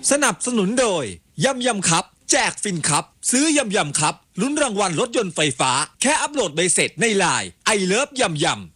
สนับสนุนโดยยำยำครับแจกฟินครับซื้อยำยำครับลุ้นรางวัลรถยนต์ไฟฟ้าแค่อัปโหลดใบเสร็จในไลน์ไอเลิฟยำยำ